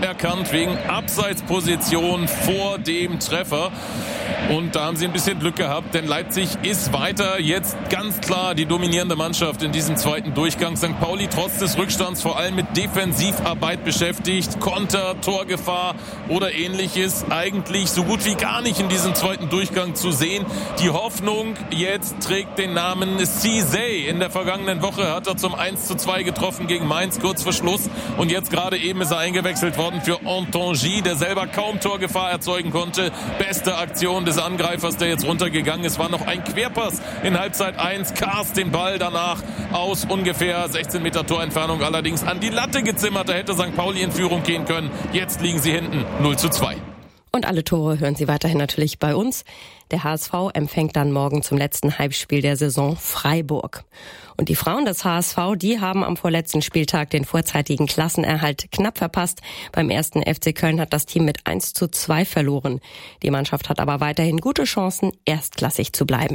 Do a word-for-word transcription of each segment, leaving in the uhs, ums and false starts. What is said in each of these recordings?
aberkannt wegen Abseitsposition vor dem Treffer. Und da haben sie ein bisschen Glück gehabt, denn Leipzig ist weiter jetzt ganz klar die dominierende Mannschaft in diesem zweiten Durchgang. Sankt Pauli trotz des Rückstands vor allem mit Defensivarbeit beschäftigt. Konter, Torgefahr oder ähnliches eigentlich so gut wie gar nicht in diesem zweiten Durchgang zu sehen. Die Hoffnung jetzt trägt den Namen Cizé. In der vergangenen Woche hat er zum eins zu zwei getroffen gegen Mainz kurz vor Schluss. Und jetzt gerade eben ist er eingewechselt worden für Ontangy, der selber kaum Torgefahr erzeugen konnte. Beste Aktion des Angreifers, der jetzt runtergegangen ist, war noch ein Querpass in Halbzeit eins. Kars den Ball danach aus ungefähr sechzehn Meter Torentfernung allerdings an die Latte gezimmert. Da hätte Sankt Pauli in Führung gehen können. Jetzt liegen sie hinten null zu zwei. Und alle Tore hören Sie weiterhin natürlich bei uns. Der H S V empfängt dann morgen zum letzten Heimspiel der Saison Freiburg. Und die Frauen des H S V, die haben am vorletzten Spieltag den vorzeitigen Klassenerhalt knapp verpasst. Beim ersten F C Köln hat das Team mit eins zu zwei verloren. Die Mannschaft hat aber weiterhin gute Chancen, erstklassig zu bleiben.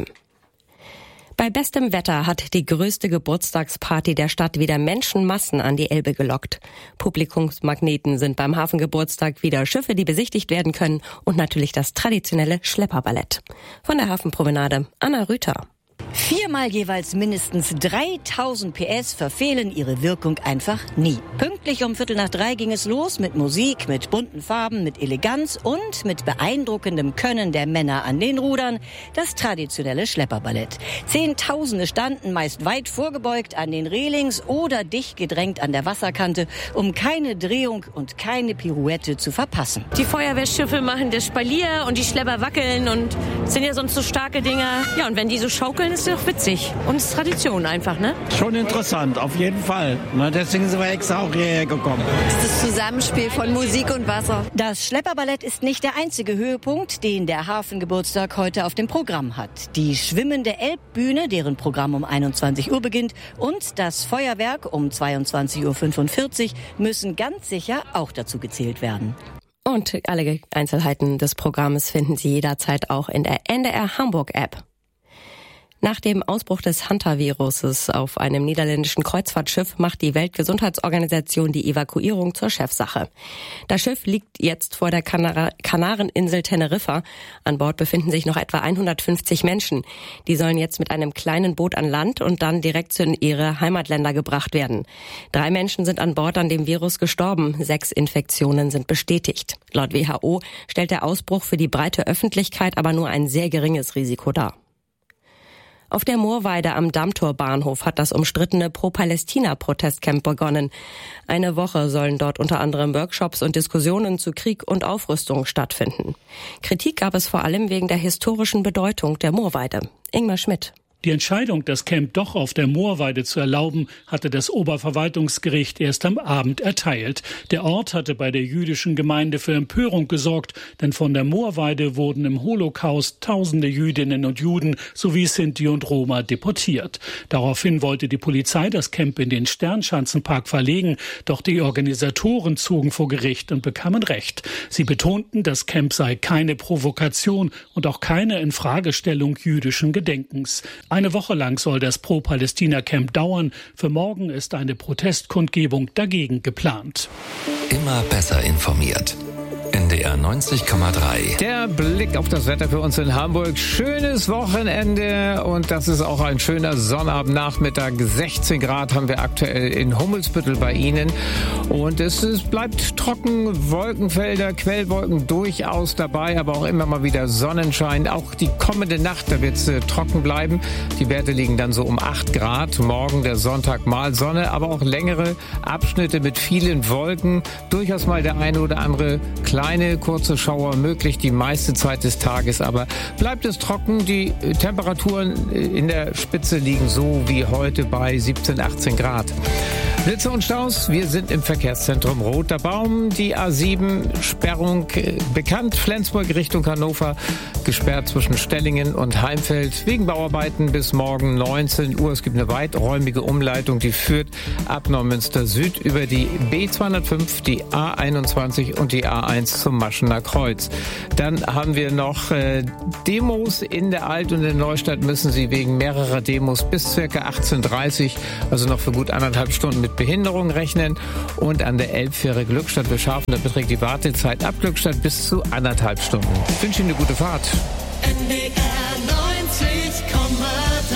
Bei bestem Wetter hat die größte Geburtstagsparty der Stadt wieder Menschenmassen an die Elbe gelockt. Publikumsmagneten sind beim Hafengeburtstag wieder Schiffe, die besichtigt werden können und natürlich das traditionelle Schlepperballett. Von der Hafenpromenade, Anna Rüther. Viermal jeweils mindestens dreitausend P S verfehlen ihre Wirkung einfach nie. Pünktlich um Viertel nach drei ging es los mit Musik, mit bunten Farben, mit Eleganz und mit beeindruckendem Können der Männer an den Rudern, das traditionelle Schlepperballett. Zehntausende standen meist weit vorgebeugt an den Relings oder dicht gedrängt an der Wasserkante, um keine Drehung und keine Pirouette zu verpassen. Die Feuerwehrschiffe machen das Spalier und die Schlepper wackeln und sind ja sonst so starke Dinger. Ja, und wenn die so schaukeln, ist doch witzig. Und es ist Tradition einfach, ne? Schon interessant, auf jeden Fall. Na, deswegen sind wir extra auch hierher gekommen. Das ist das Zusammenspiel von Musik und Wasser. Das Schlepperballett ist nicht der einzige Höhepunkt, den der Hafengeburtstag heute auf dem Programm hat. Die schwimmende Elbbühne, deren Programm um einundzwanzig Uhr beginnt, und das Feuerwerk um zweiundzwanzig Uhr fünfundvierzig müssen ganz sicher auch dazu gezählt werden. Und alle Einzelheiten des Programms finden Sie jederzeit auch in der N D R Hamburg App. Nach dem Ausbruch des Hantaviruses auf einem niederländischen Kreuzfahrtschiff macht die Weltgesundheitsorganisation die Evakuierung zur Chefsache. Das Schiff liegt jetzt vor der Kanar- Kanareninsel Teneriffa. An Bord befinden sich noch etwa hundertfünfzig Menschen. Die sollen jetzt mit einem kleinen Boot an Land und dann direkt in ihre Heimatländer gebracht werden. Drei Menschen sind an Bord an dem Virus gestorben. Sechs Infektionen sind bestätigt. Laut W H O stellt der Ausbruch für die breite Öffentlichkeit aber nur ein sehr geringes Risiko dar. Auf der Moorweide am Dammtor-Bahnhof hat das umstrittene Pro-Palästina-Protestcamp begonnen. Eine Woche sollen dort unter anderem Workshops und Diskussionen zu Krieg und Aufrüstung stattfinden. Kritik gab es vor allem wegen der historischen Bedeutung der Moorweide. Ingmar Schmidt. Die Entscheidung, das Camp doch auf der Moorweide zu erlauben, hatte das Oberverwaltungsgericht erst am Abend erteilt. Der Ort hatte bei der jüdischen Gemeinde für Empörung gesorgt, denn von der Moorweide wurden im Holocaust tausende Jüdinnen und Juden sowie Sinti und Roma deportiert. Daraufhin wollte die Polizei das Camp in den Sternschanzenpark verlegen, doch die Organisatoren zogen vor Gericht und bekamen Recht. Sie betonten, das Camp sei keine Provokation und auch keine Infragestellung jüdischen Gedenkens. Eine Woche lang soll das Pro-Palästina-Camp dauern. Für morgen ist eine Protestkundgebung dagegen geplant. Immer besser informiert. N D R neunzig Komma drei. Der Blick auf das Wetter für uns in Hamburg. Schönes Wochenende und das ist auch ein schöner Sonnabendnachmittag. sechzehn Grad haben wir aktuell in Hummelsbüttel bei Ihnen. Und es, es bleibt trocken, Wolkenfelder, Quellwolken durchaus dabei, aber auch immer mal wieder Sonnenschein. Auch die kommende Nacht, da wird es äh, trocken bleiben. Die Werte liegen dann so um acht Grad. Morgen der Sonntag mal Sonne, aber auch längere Abschnitte mit vielen Wolken. Durchaus mal der eine oder andere kleine, kurze Schauer möglich, die meiste Zeit des Tages, aber bleibt es trocken. Die Temperaturen in der Spitze liegen so wie heute bei siebzehn, achtzehn Grad. Blitze und Staus, wir sind im Verkehrszentrum Roter Baum. Die A sieben, Sperrung äh, bekannt, Flensburg Richtung Hannover, gesperrt zwischen Stellingen und Heimfeld wegen Bauarbeiten bis morgen neunzehn Uhr. Es gibt eine weiträumige Umleitung, die führt ab Neumünster Süd über die B zweihundertfünf, die A einundzwanzig und die A eins zum Maschener Kreuz. Dann haben wir noch äh, Demos in der Alt- und in der Neustadt müssen Sie wegen mehrerer Demos bis circa achtzehn Uhr dreißig, also noch für gut anderthalb Stunden mit Behinderung rechnen. Und an der Elbfähre Glückstadt bis Scharfen, da beträgt die Wartezeit ab Glückstadt bis zu anderthalb Stunden. Ich wünsche Ihnen eine gute Fahrt. N D R neunzig Komma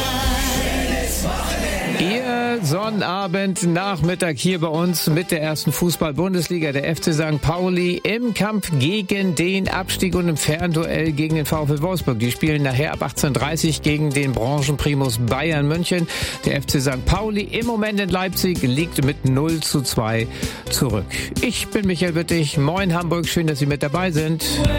drei. Ihr Sonnabend, Nachmittag hier bei uns mit der ersten Fußball-Bundesliga. Der F C Sankt Pauli im Kampf gegen den Abstieg und im Fernduell gegen den VfL Wolfsburg. Die spielen nachher ab achtzehn Uhr dreißig gegen den Branchenprimus Bayern München. Der F C Sankt Pauli im Moment in Leipzig liegt mit null zu zwei zurück. Ich bin Michael Wittig. Moin Hamburg, schön, dass Sie mit dabei sind.